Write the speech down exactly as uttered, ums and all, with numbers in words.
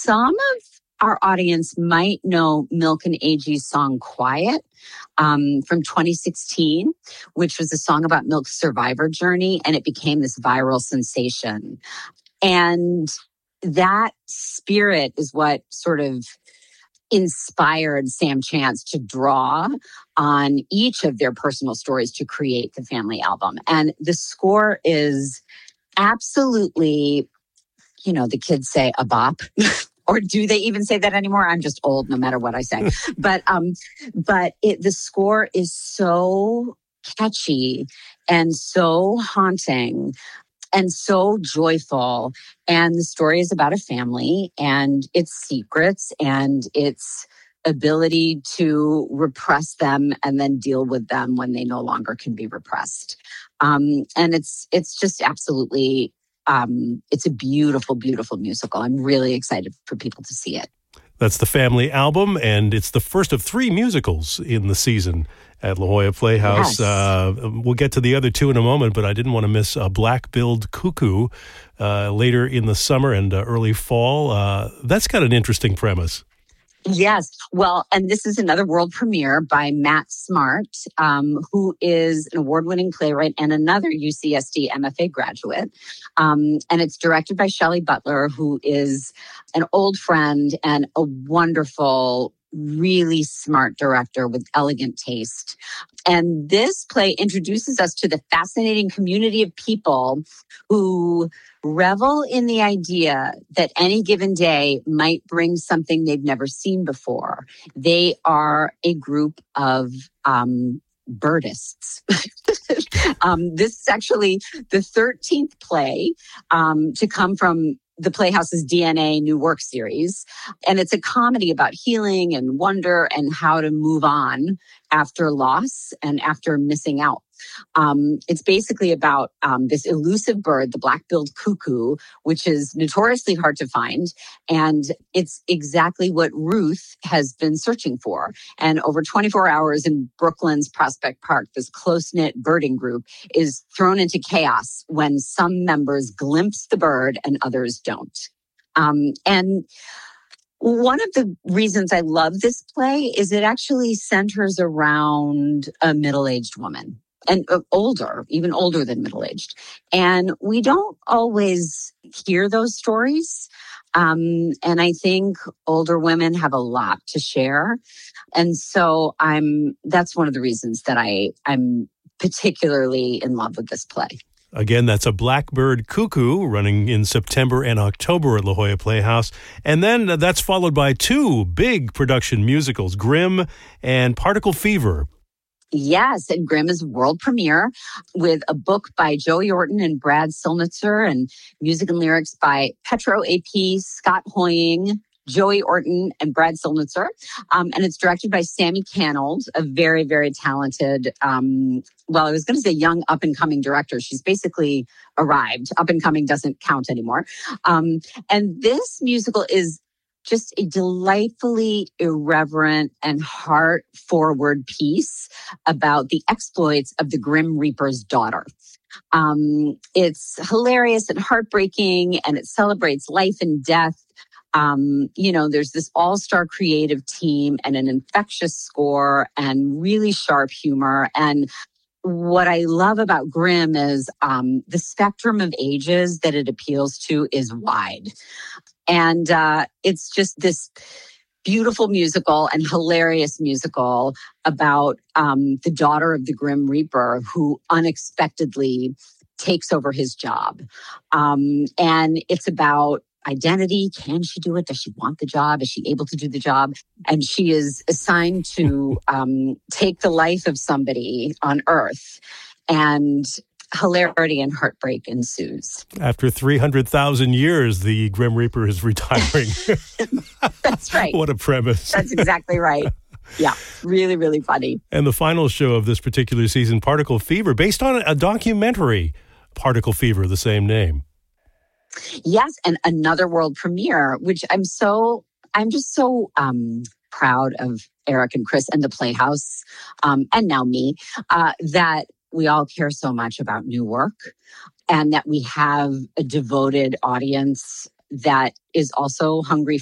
some of our audience might know Milk and Agie's song Quiet um, from twenty sixteen, which was a song about Milk's survivor journey, and it became this viral sensation. And that spirit is what sort of inspired Sam Chance to draw on each of their personal stories to create the family album. And the score is absolutely, you know, the kids say a bop. Or do they even say that anymore? I'm just old, no matter what I say. but um, but it, the score is so catchy and so haunting and so joyful. And the story is about a family and its secrets and its ability to repress them and then deal with them when they no longer can be repressed. Um, and it's it's just absolutely. Um, it's a beautiful, beautiful musical. I'm really excited for people to see it. That's the family album, and it's the first of three musicals in the season at La Jolla Playhouse. Yes. Uh, we'll get to the other two in a moment, but I didn't want to miss uh, Black-Billed Cuckoo uh, later in the summer and uh, early fall. Uh, that's got an interesting premise. Yes. Well, and this is another world premiere by Matt Smart, um, who is an award-winning playwright and another U C S D M F A graduate. Um, and it's directed by Shelley Butler, who is an old friend and a wonderful, really smart director with elegant taste. And this play introduces us to the fascinating community of people who revel in the idea that any given day might bring something they've never seen before. They are a group of um, birdists. um, this is actually the thirteenth play um, to come from the Playhouse's D N A New Work series. And it's a comedy about healing and wonder and how to move on after loss and after missing out. Um, it's basically about um, this elusive bird, the black-billed cuckoo, which is notoriously hard to find. And it's exactly what Ruth has been searching for. And over twenty-four hours in Brooklyn's Prospect Park, this close-knit birding group is thrown into chaos when some members glimpse the bird and others don't. Um, and one of the reasons I love this play is it actually centers around a middle-aged woman. And uh, older, even older than middle-aged. And we don't always hear those stories. Um, and I think older women have a lot to share. And so I'm, that's one of the reasons that I, I'm particularly in love with this play. Again, that's a Black-Billed Cuckoo running in September and October at La Jolla Playhouse. And then that's followed by two big production musicals, Grimm and Particle Fever. Yes, and Grimm is world premiere with a book by Joey Orton and Brad Silnitzer and music and lyrics by Petro A P, Scott Hoying, Joey Orton, and Brad Silnitzer. Um, and it's directed by Sammy Canold, a very, very talented, um, well, I was going to say young up-and-coming director. She's basically arrived. Up-and-coming doesn't count anymore. Um, and this musical is just a delightfully irreverent and heart-forward piece about the exploits of the Grim Reaper's daughter. Um, it's hilarious and heartbreaking, and it celebrates life and death. Um, you know, there's this all-star creative team and an infectious score and really sharp humor. And what I love about Grimm is um, the spectrum of ages that it appeals to is wide. And uh, it's just this beautiful musical and hilarious musical about um, the daughter of the Grim Reaper who unexpectedly takes over his job. Um, and it's about identity. Can she do it? Does she want the job? Is she able to do the job? And she is assigned to um, take the life of somebody on Earth. And hilarity and heartbreak ensues. After three hundred thousand years, the Grim Reaper is retiring. That's right. What a premise. That's exactly right. Yeah, really, really funny. And the final show of this particular season, Particle Fever, based on a documentary, Particle Fever, the same name. Yes, and another world premiere, which I'm so, I'm just so um, proud of Eric and Chris and the Playhouse, um, and now me, uh, that we all care so much about new work and that we have a devoted audience that is also hungry